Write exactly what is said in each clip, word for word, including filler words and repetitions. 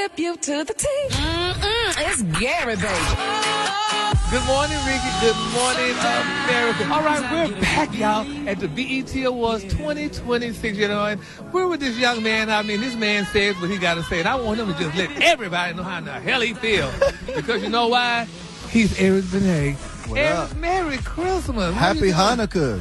hip you to the T. Mm-mm, it's Gary, baby. Good morning, Ricky. Good morning, America. All right, we're back, y'all, at the B E T Awards twenty twenty-six. You know, and we're with this young man. I mean, this man says what he got to say, and I want him to just let everybody know how in the hell he feels. Because you know why? He's Eric Benet. What Eric, up? Merry Christmas. What Happy you doing? Hanukkah.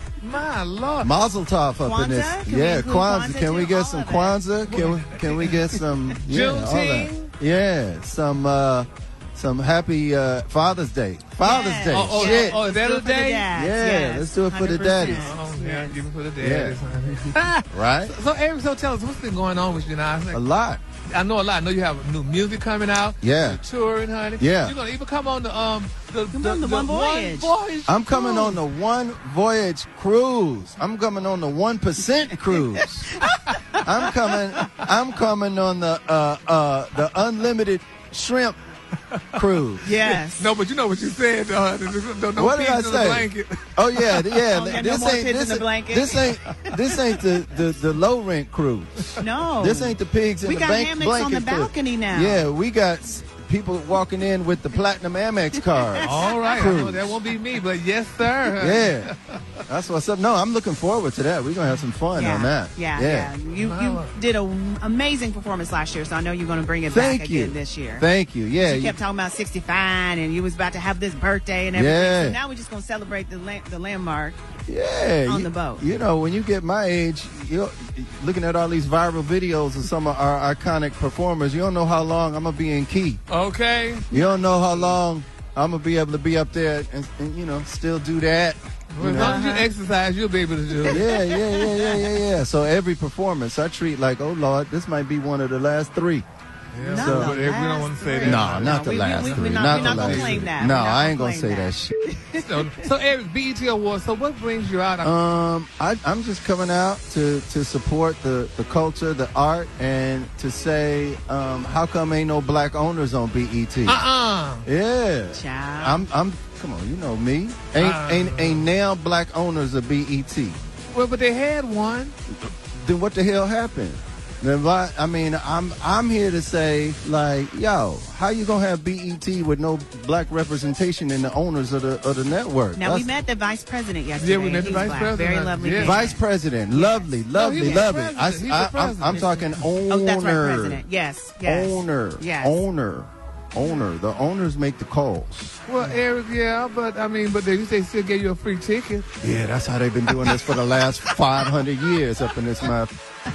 My Lord. Mazel tov up Kwanzaa? in this. Can we Yeah, include Kwanzaa. Kwanzaa Can we too? get All some of it. Kwanzaa? Can we can we get some yeah, all that. Juneteenth? Yeah, some uh some happy uh Father's Day. Father's Yes. Day. Oh, oh, Shit. oh, is that a Let's do it for the day? dads, Yeah, yes, let's do it for the one hundred percent. daddies. Oh, yeah, give it for the Yeah. daddies, honey. Right? So, Eric, so tell us, what's been going on with you now? I, think, A lot. I know a lot. I know you have new music coming out. Yeah. You're touring, honey. Yeah. You're going to even come on the, um, the, Come on the One Voyage. Voyage I'm coming cruise. on the One Voyage cruise. I'm coming on the one percent cruise. I'm coming I'm coming on the uh uh the unlimited shrimp cruise. Yes. No, but you know what you said. Uh, no, no What did I pigs in the say? blanket. Oh yeah, th- yeah. Oh, yeah, no this more ain't pigs in this, the ain't- blanket. this ain't this ain't the, the, the low rent cruise. No. This ain't the pigs in We the got bank, hammocks blanket on the cruise. balcony now. Yeah, we got s- people walking in with the platinum Amex cards. All right. I Cruise. know that won't be me, but yes, sir. Yeah, that's what's up. No, I'm looking forward to that. We're gonna have some fun yeah. on that. Yeah, yeah. You you did an amazing performance last year, so I know you're going to bring it Thank back you. again this year. Thank you. Yeah, You kept talking about sixty-five, and you was about to have this birthday and everything. Yeah. So now we're just going to celebrate the la- the landmark. yeah. on you, the boat. You know, when you get my age, you're looking at all these viral videos of some of our iconic performers. You don't know how long I'm gonna be in key. Okay. You don't know how long I'm gonna be able to be up there and, and you know still do that. Well, You as know? long as you exercise, you'll be able to do it. Yeah, yeah, yeah, yeah, yeah, yeah. So every performance I treat like, oh Lord, this might be one of the last three. Yeah, Not so, the but we don't last want to say three. that. No, not the we- we- last we- three. we're not- not we're the not last gonna claim three. that. No, We're not I gonna ain't gonna claim say that. that shit. So, so Eric, B E T Awards. So what brings you out? Um, I, I'm just coming out to, to support the, the culture, the art, and to say, um, how come ain't no black owners on B E T? uh-uh. Yeah, Child. I'm I'm. Come on, you know me. Ain't Uh. ain't ain't now black owners of B E T. Well, but they had one. Then what the hell happened? Then why? I mean, I'm I'm here to say, like, yo, how you gonna have B E T with no black representation in the owners of the of the network? Now, we That's- met the vice president yesterday. Yeah, we met the He's vice black. president. Very lovely. Yeah. man. Vice President, lovely, lovely, he's the lovely. president. I, He's the I, I'm, I'm president. talking owner. Oh, that's right, president. Yes, yes. Owner. Yes. Owner. Owner. The owners make the calls. Well, Eric, yeah, but I mean, but they, they still gave you a free ticket. Yeah, that's how they've been doing this for the last five hundred years up in this mouth.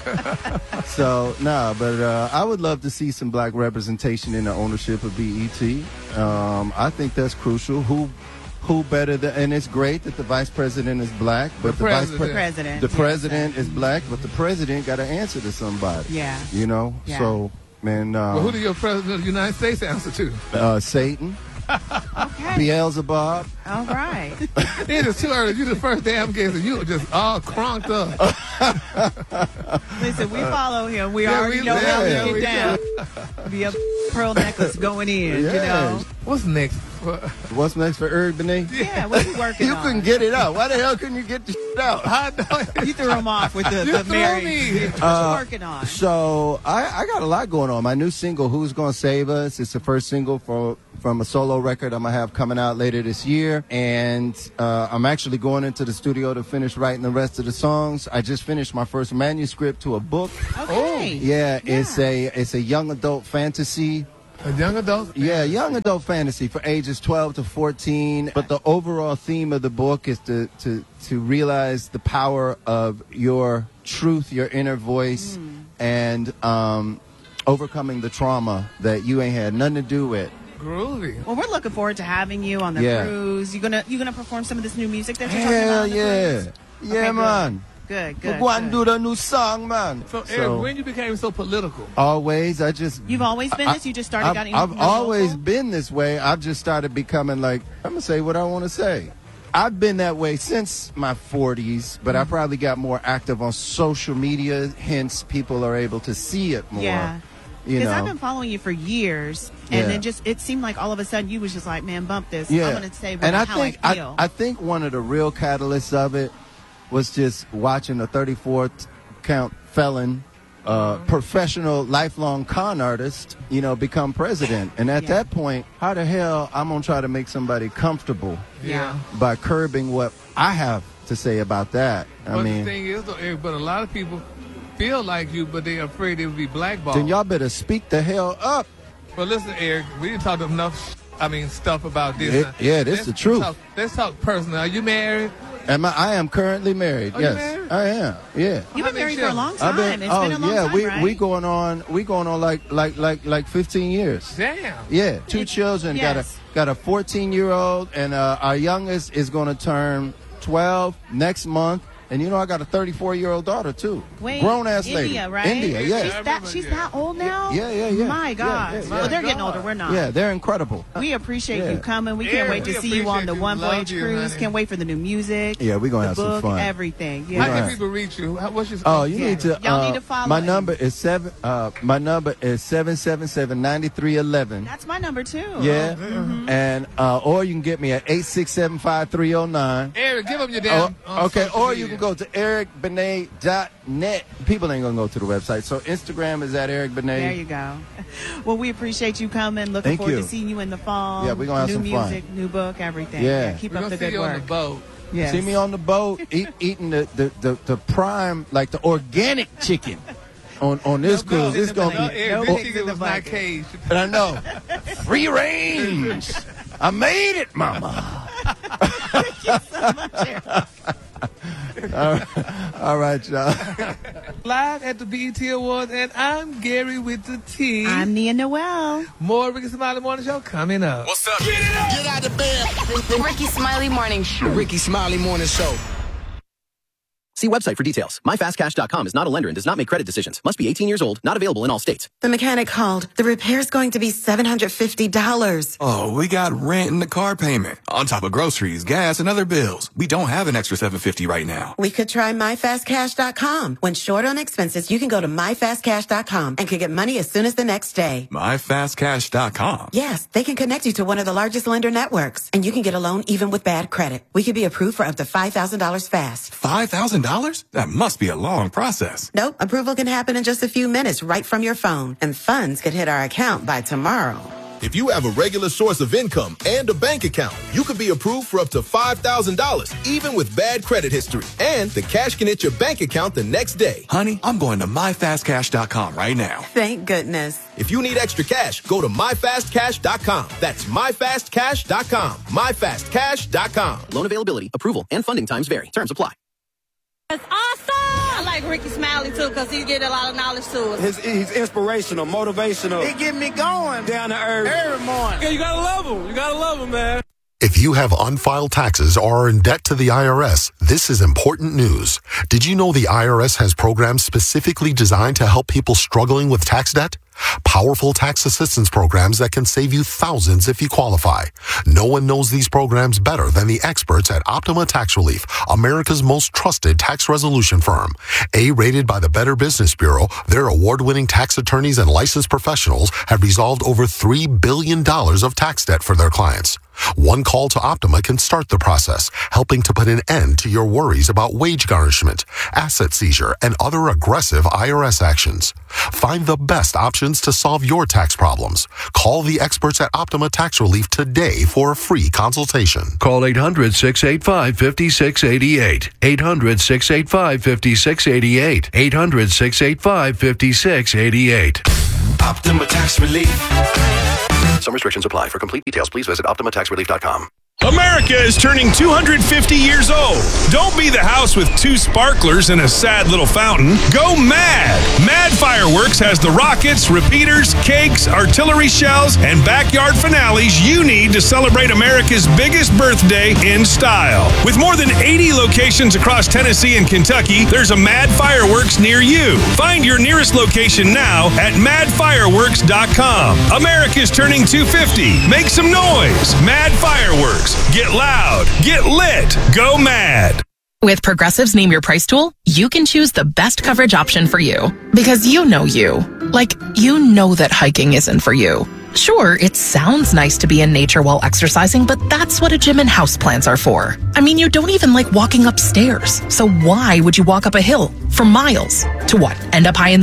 So, nah, but uh, I would love to see some black representation in the ownership of B E T. Um, I think that's crucial. Who who better than, and it's great that the vice president is black, but The the, vice president. President. the yes. president is black, but the president got to answer to somebody. Yeah. You know? Yeah. So, man, uh, Well, who did your president of the United States answer to? uh, Satan, Okay. Beelzebub. All right. It is too early. You the first damn guest, and you were just all crunked up. Listen, we follow him. We Yeah, already we- know how yeah, to we get down. Be a pearl necklace going in, you Yeah. know. What's next? What's next for Eric Benet? Yeah, what you working You on? couldn't get it out. Why the hell couldn't you get the shit out? I know. You threw him off with the, You the threw Mary. me. What Uh, you working on? So I, I got a lot going on. My new single, "Who's Gonna Save Us," it's the first single for, from a solo record I'm gonna have coming out later this year, and uh, I'm actually going into the studio to finish writing the rest of the songs. I just finished my first manuscript to a book. Okay. Yeah, it's Yeah. a it's a young adult fantasy. A young adult? Yeah, young adult fantasy for ages twelve to fourteen. But the overall theme of the book is to, to, to realize the power of your truth, your inner voice, Mm. and um, overcoming the trauma that you ain't had nothing to do with. Groovy. Well, we're looking forward to having you on the Yeah. cruise. You gonna you gonna perform some of this new music that you're talking about? Hell on the yeah. cruise? Yeah, Okay, good. man. Good, We're good. going to good. do the new song, man. So, Eric, when you became so political? Always, I just... You've always been this? You just started I've, getting I've more always vocal? been this way. I've just started becoming like, I'm going to say what I want to say. I've been that way since my forties, but Mm-hmm. I probably got more active on social media, hence people are able to see it more. Yeah. You Because know. I've been following you for years, and Yeah. then just it seemed like all of a sudden you was just like, man, bump this. yeah. I'm gonna say what, and I how think I feel. I, think one of the real catalysts of it was just watching a thirty-four count felon uh, professional, lifelong con artist, you know, become president. And at Yeah. that point, how the hell I'm going to try to make somebody comfortable Yeah. by curbing what I have to say about that? I But mean, the thing is, though, Eric, but a lot of people feel like you, but they're afraid they will be blackballed. then y'all better speak the hell up. But listen, Eric, we didn't talk enough, I mean, stuff about this. Yeah, yeah, this Let's the truth. Talk, let's talk personal. Are you married? Am I, I am currently married. Oh, you yes, married? I am. Yeah. You've How been many married for a children? long I've time. been- It's oh been a long yeah, time, we right? we going on we going on like like like like fifteen years. Damn. Yeah, two It- children. yes. Got a got a fourteen year old, and uh, our youngest is going to turn twelve next month. And you know, I got a thirty-four year old daughter too. Wait, grown ass India, lady. right? India, Yeah, yeah. She's I that, remember, she's yeah. that old now? Yeah, yeah, yeah. My Yeah, God. yeah, yeah. Well, they're getting God. older. We're not. Yeah, they're incredible. We appreciate Yeah. you coming. We can't Eric, wait to we see you on appreciate the you. One Love Voyage you, Cruise. honey. Can't wait for the new music. Yeah, we're gonna the have some book, fun. everything. How Yeah. can Right. people reach you? How, what's your Oh, you Yeah. need to. Y'all uh, need to follow My him. number is seven. Uh, my number is seven seven seven ninety three eleven. That's my number too. Yeah, Mm-hmm. and uh, or you can get me at eight six seven five three zero nine. Eric, give them your Oh, damn. on okay, social or media. you can go to eric benet dot net. People ain't gonna go to the website, so Instagram is at Eric Benet. There you go. Well, we appreciate you coming. Looking Thank forward you. to seeing you in the fall. Yeah, we're gonna have new some fun. music, new book, everything. Yeah. keep We're up gonna the see good you work. on the boat. Yes. See me on the boat eat, eating the, the, the, the prime, like the organic chicken on, on this No, cruise. It's no, gonna be. Eric, no this pigs chicken in the was not blanket. caged. But I know, free range. I made it, mama. all, right, all right, y'all. Live at the B E T Awards, and I'm Gary with the T. I'm Nia Noel. More Ricky Smiley Morning Show coming up. What's up? Get it up. Get out of bed. The Ricky Smiley Morning Show. Ricky Smiley Morning Show. See website for details. my fast cash dot com is not a lender and does not make credit decisions. Must be eighteen years old. Not available in all states. The mechanic called. The repair's going to be seven hundred fifty dollars. Oh, we got rent and the car payment on top of groceries, gas, and other bills. We don't have an extra seven hundred fifty dollars right now. We could try my fast cash dot com. When short on expenses, you can go to my fast cash dot com and can get money as soon as the next day. my fast cash dot com. Yes, they can connect you to one of the largest lender networks, and you can get a loan even with bad credit. We could be approved for up to five thousand dollars fast. five thousand dollars? That must be a long process. Nope, approval can happen in just a few minutes right from your phone, and funds could hit our account by tomorrow. If you have a regular source of income and a bank account, you could be approved for up to five thousand dollars, even with bad credit history. And the cash can hit your bank account the next day. Honey, I'm going to my fast cash dot com right now. Thank goodness. If you need extra cash, go to my fast cash dot com. That's my fast cash dot com. my fast cash dot com. Loan availability, approval, and funding times vary. Terms apply. It's awesome. I like Ricky Smiley too because he get a lot of knowledge to us. His, he's inspirational, motivational. He get me going. Down to earth. Every morning. Yeah, you gotta love him. You gotta love him, man. If you have unfiled taxes or are in debt to the I R S, this is important news. Did you know the I R S has programs specifically designed to help people struggling with tax debt? Powerful tax assistance programs that can save you thousands if you qualify. No one knows these programs better than the experts at Optima Tax Relief, America's most trusted tax resolution firm. A-rated by the Better Business Bureau, their award-winning tax attorneys and licensed professionals have resolved over three billion dollars of tax debt for their clients. One call to Optima can start the process, helping to put an end to your worries about wage garnishment, asset seizure, and other aggressive I R S actions. Find the best options to solve your tax problems. Call the experts at Optima Tax Relief today for a free consultation. Call eight hundred, six eight five, five six eight eight. eight hundred, six eight five, five six eight eight. eight hundred, six eight five, five six eight eight. Optima Tax Relief. Some restrictions apply. For complete details, please visit optima tax relief dot com. America is turning two hundred fifty years old. Don't be the house with two sparklers and a sad little fountain. Go mad. Mad Fireworks has the rockets, repeaters, cakes, artillery shells, and backyard finales you need to celebrate America's biggest birthday in style. With more than eighty locations across Tennessee and Kentucky, there's a Mad Fireworks near you. Find your nearest location now at mad fireworks dot com. America's turning two hundred fifty. Make some noise. Mad Fireworks. Get loud. Get lit. Go mad. With Progressive's Name Your Price tool, you can choose the best coverage option for you. Because you know you. Like, you know that hiking isn't for you. Sure, it sounds nice to be in nature while exercising, but that's what a gym and houseplants are for. I mean, you don't even like walking upstairs. So why would you walk up a hill for miles? To what? End up high in the air?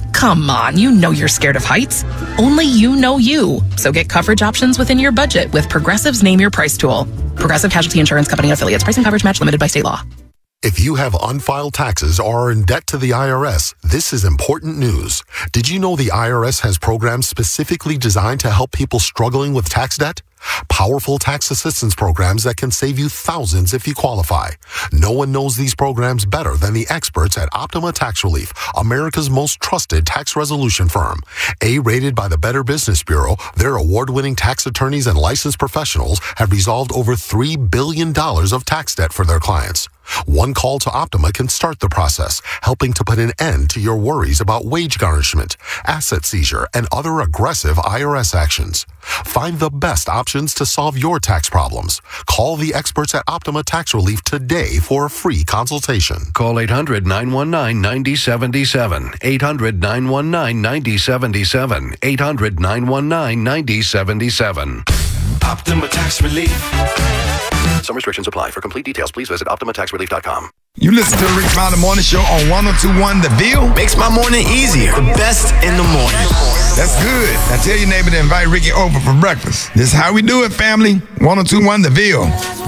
Come on, you know you're scared of heights. Only you know you. So get coverage options within your budget with Progressive's Name Your Price tool. Progressive Casualty Insurance Company and affiliates. Price and coverage match limited by state law. If you have unfiled taxes or are in debt to the I R S, this is important news. Did you know the I R S has programs specifically designed to help people struggling with tax debt? Powerful tax assistance programs that can save you thousands if you qualify. No one knows these programs better than the experts at Optima Tax Relief, America's most trusted tax resolution firm. A-rated by the Better Business Bureau, their award-winning tax attorneys and licensed professionals have resolved over three billion dollars of tax debt for their clients. One call to Optima can start the process, helping to put an end to your worries about wage garnishment, asset seizure, and other aggressive I R S actions. Find the best options to solve your tax problems. Call the experts at Optima Tax Relief today for a free consultation. Call eight hundred, nine one nine, nine zero seven seven. eight hundred, nine one nine, nine zero seven seven. eight hundred, nine one nine, nine zero seven seven. Optima Tax Relief. Some restrictions apply. For complete details, please visit optima tax relief dot com. You listen to the Rick Smiley Morning Show on one oh two point one The Ville. Makes my morning easier. The best in the morning. That's good. Now tell your neighbor to invite Ricky over for breakfast. This is how we do it, family. one oh two point one The Ville.